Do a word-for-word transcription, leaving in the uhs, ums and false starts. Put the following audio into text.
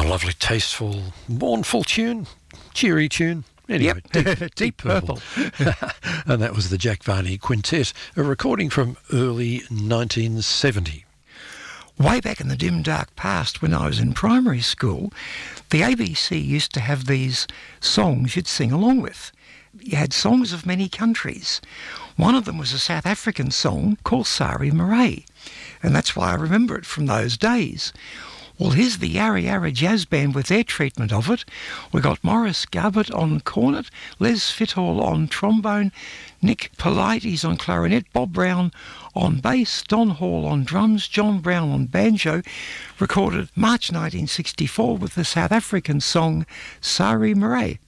lovely, tasteful, mournful tune, cheery tune. Anyway, Yep. Deep, Deep Purple. And that was the Jack Varney Quintet, a recording from early nineteen seventy. Way back in the dim, dark past, when I was in primary school, the A B C used to have these songs you'd sing along with. You had songs of many countries. One of them was a South African song called Sari Marae, and that's why I remember it from those days. Well, here's the Yarra Yarra Jazz Band with their treatment of it. We got Morris Garbett on cornet, Les Fithall on trombone, Nick Polites on clarinet, Bob Brown on bass, Don Hall on drums, John Brown on banjo, recorded March nineteen sixty-four with the South African song Sari Marae.